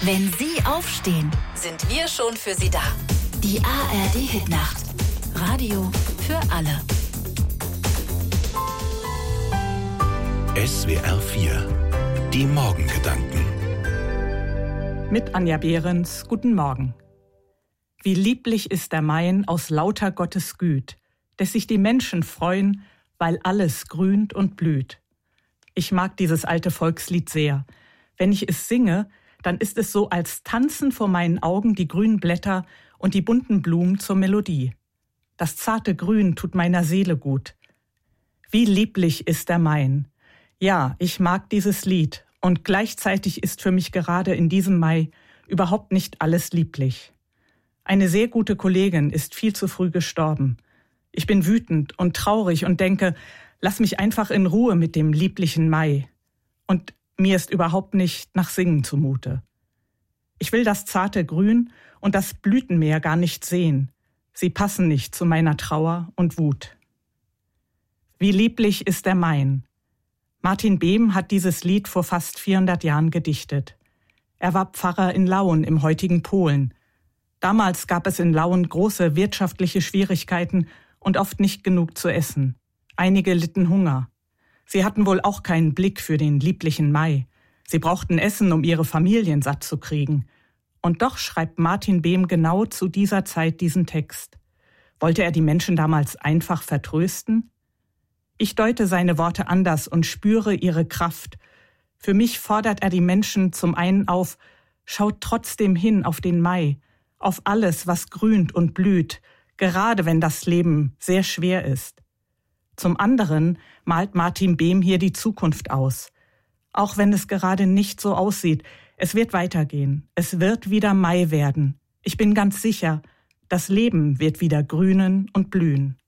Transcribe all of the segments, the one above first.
Wenn Sie aufstehen, sind wir schon für Sie da. Die ARD-Hitnacht. Radio für alle. SWR 4. Die Morgengedanken. Mit Anja Behrens, guten Morgen. Wie lieblich ist der Main aus lauter Gottes Güt, dass sich die Menschen freuen, weil alles grünt und blüht. Ich mag dieses alte Volkslied sehr. Wenn ich es singe, dann ist es so, als tanzen vor meinen Augen die grünen Blätter und die bunten Blumen zur Melodie. Das zarte Grün tut meiner Seele gut. Wie lieblich ist der Main. Ja, ich mag dieses Lied und gleichzeitig ist für mich gerade in diesem Mai überhaupt nicht alles lieblich. Eine sehr gute Kollegin ist viel zu früh gestorben. Ich bin wütend und traurig und denke, lass mich einfach in Ruhe mit dem lieblichen Mai. Und mir ist überhaupt nicht nach Singen zumute. Ich will das zarte Grün und das Blütenmeer gar nicht sehen. Sie passen nicht zu meiner Trauer und Wut. Wie lieblich ist der Main. Martin Behm hat dieses Lied vor fast 400 Jahren gedichtet. Er war Pfarrer in Lauen im heutigen Polen. Damals gab es in Lauen große wirtschaftliche Schwierigkeiten und oft nicht genug zu essen. Einige litten Hunger. Sie hatten wohl auch keinen Blick für den lieblichen Mai. Sie brauchten Essen, um ihre Familien satt zu kriegen. Und doch schreibt Martin Behm genau zu dieser Zeit diesen Text. Wollte er die Menschen damals einfach vertrösten? Ich deute seine Worte anders und spüre ihre Kraft. Für mich fordert er die Menschen zum einen auf, schaut trotzdem hin auf den Mai, auf alles, was grünt und blüht, gerade wenn das Leben sehr schwer ist. Zum anderen malt Martin Behm hier die Zukunft aus. Auch wenn es gerade nicht so aussieht, es wird weitergehen. Es wird wieder Mai werden. Ich bin ganz sicher, das Leben wird wieder grünen und blühen.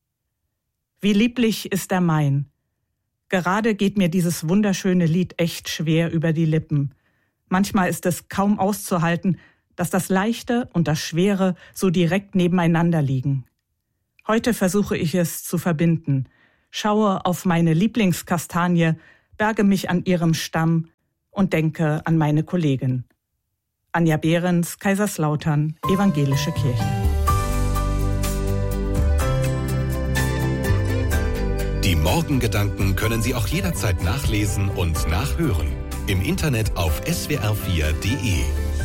Wie lieblich ist der Main. Gerade geht mir dieses wunderschöne Lied echt schwer über die Lippen. Manchmal ist es kaum auszuhalten, dass das Leichte und das Schwere so direkt nebeneinander liegen. Heute versuche ich es zu verbinden, schaue auf meine Lieblingskastanie, berge mich an ihrem Stamm und denke an meine Kollegin. Anja Behrens, Kaiserslautern, Evangelische Kirche. Die Morgengedanken können Sie auch jederzeit nachlesen und nachhören. Im Internet auf swr4.de.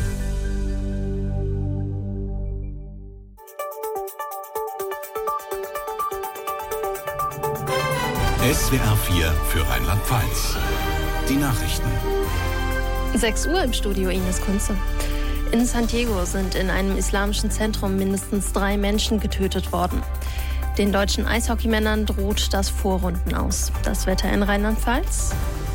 SWR 4 für Rheinland-Pfalz. Die Nachrichten. 6 Uhr im Studio, Ines Kunze. In San Diego sind in einem islamischen Zentrum mindestens 3 Menschen getötet worden. Den deutschen Eishockeymännern droht das Vorrunden aus. Das Wetter in Rheinland-Pfalz.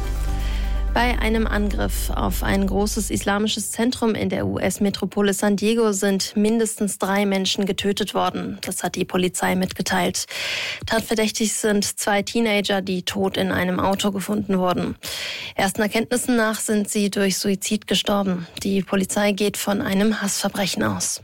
Bei einem Angriff auf ein großes islamisches Zentrum in der US-Metropole San Diego sind mindestens 3 Menschen getötet worden. Das hat die Polizei mitgeteilt. Tatverdächtig sind 2 Teenager, die tot in einem Auto gefunden wurden. Ersten Erkenntnissen nach sind sie durch Suizid gestorben. Die Polizei geht von einem Hassverbrechen aus.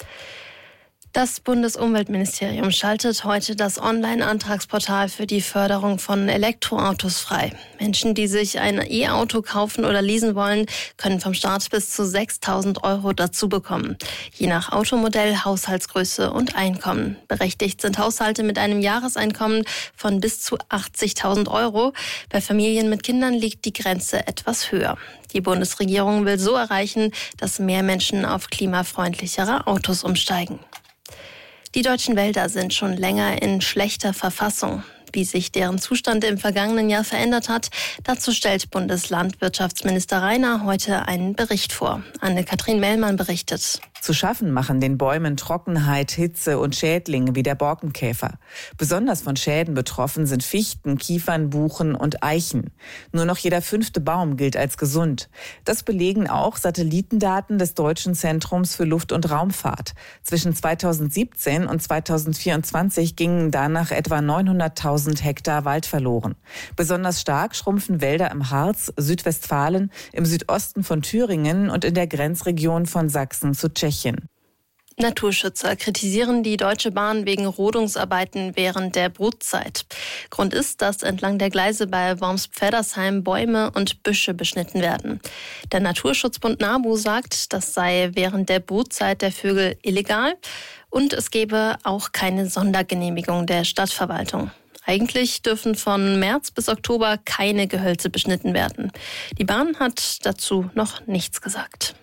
Das Bundesumweltministerium schaltet heute das Online-Antragsportal für die Förderung von Elektroautos frei. Menschen, die sich ein E-Auto kaufen oder leasen wollen, können vom Staat bis zu 6.000 € dazu bekommen. Je nach Automodell, Haushaltsgröße und Einkommen. Berechtigt sind Haushalte mit einem Jahreseinkommen von bis zu 80.000 €. Bei Familien mit Kindern liegt die Grenze etwas höher. Die Bundesregierung will so erreichen, dass mehr Menschen auf klimafreundlichere Autos umsteigen. Die deutschen Wälder sind schon länger in schlechter Verfassung. Wie sich deren Zustand im vergangenen Jahr verändert hat, dazu stellt Bundeslandwirtschaftsminister Rainer heute einen Bericht vor. Anne-Kathrin Mellmann berichtet. Zu schaffen machen den Bäumen Trockenheit, Hitze und Schädlinge wie der Borkenkäfer. Besonders von Schäden betroffen sind Fichten, Kiefern, Buchen und Eichen. Nur noch jeder 5. Baum gilt als gesund. Das belegen auch Satellitendaten des Deutschen Zentrums für Luft- und Raumfahrt. Zwischen 2017 und 2024 gingen danach etwa 900.000 Hektar Wald verloren. Besonders stark schrumpfen Wälder im Harz, Südwestfalen, im Südosten von Thüringen und in der Grenzregion von Sachsen zu Tschechien. Naturschützer kritisieren die Deutsche Bahn wegen Rodungsarbeiten während der Brutzeit. Grund ist, dass entlang der Gleise bei Worms-Pfeddersheim Bäume und Büsche beschnitten werden. Der Naturschutzbund NABU sagt, das sei während der Brutzeit der Vögel illegal und es gebe auch keine Sondergenehmigung der Stadtverwaltung. Eigentlich dürfen von März bis Oktober keine Gehölze beschnitten werden. Die Bahn hat dazu noch nichts gesagt.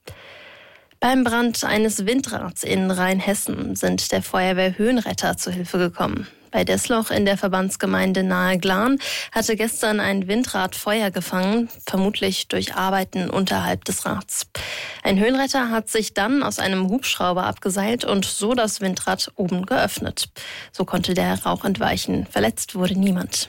Beim Brand eines Windrads in Rheinhessen sind der Feuerwehr Höhenretter zu Hilfe gekommen. Bei Desloch in der Verbandsgemeinde nahe Glan hatte gestern ein Windrad Feuer gefangen, vermutlich durch Arbeiten unterhalb des Rads. Ein Höhenretter hat sich dann aus einem Hubschrauber abgeseilt und so das Windrad oben geöffnet. So konnte der Rauch entweichen. Verletzt wurde niemand.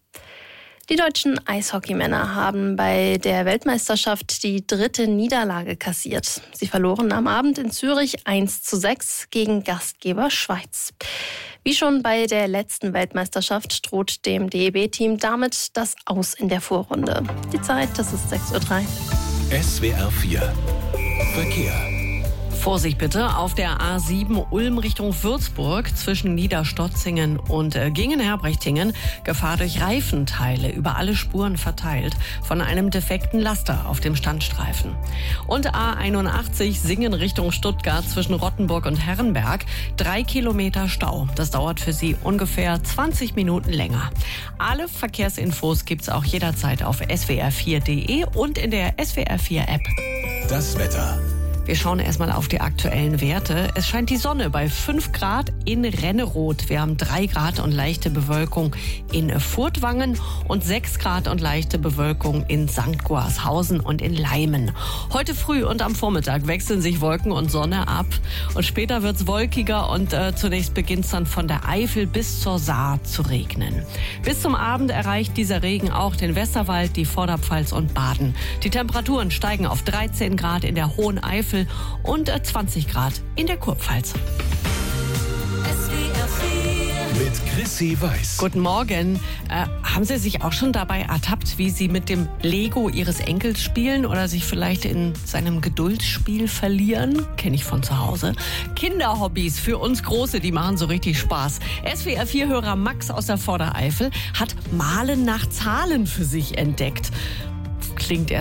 Die deutschen Eishockeymänner haben bei der Weltmeisterschaft die 3. Niederlage kassiert. Sie verloren am Abend in Zürich 1:6 gegen Gastgeber Schweiz. Wie schon bei der letzten Weltmeisterschaft droht dem DEB-Team damit das Aus in der Vorrunde. Die Zeit, das ist 6:03 Uhr. SWR 4 Verkehr. Vorsicht bitte auf der A7 Ulm Richtung Würzburg zwischen Niederstotzingen und Gingen-Herbrechtingen. Gefahr durch Reifenteile über alle Spuren verteilt von einem defekten Laster auf dem Standstreifen. Und A81 Singen Richtung Stuttgart zwischen Rottenburg und Herrenberg. 3 Kilometer Stau. Das dauert für Sie ungefähr 20 Minuten länger. Alle Verkehrsinfos gibt's auch jederzeit auf swr4.de und in der SWR4-App. Das Wetter. Wir schauen erstmal auf die aktuellen Werte. Es scheint die Sonne bei 5 Grad in Renneroth. Wir haben 3 Grad und leichte Bewölkung in Furtwangen und 6 Grad und leichte Bewölkung in St. Goarshausen und in Leimen. Heute früh und am Vormittag wechseln sich Wolken und Sonne ab. Und später wird's wolkiger und zunächst beginnt's dann von der Eifel bis zur Saar zu regnen. Bis zum Abend erreicht dieser Regen auch den Westerwald, die Vorderpfalz und Baden. Die Temperaturen steigen auf 13 Grad in der Hohen Eifel und 20 Grad in der Kurpfalz. Mit Chrissy Weiß. Guten Morgen. Haben Sie sich auch schon dabei ertappt, wie Sie mit dem Lego Ihres Enkels spielen oder sich vielleicht in seinem Geduldsspiel verlieren? Kenne ich von zu Hause. Kinderhobbys für uns Große, die machen so richtig Spaß. SWR4-Hörer Max aus der Vordereifel hat Malen nach Zahlen für sich entdeckt. Klingt erst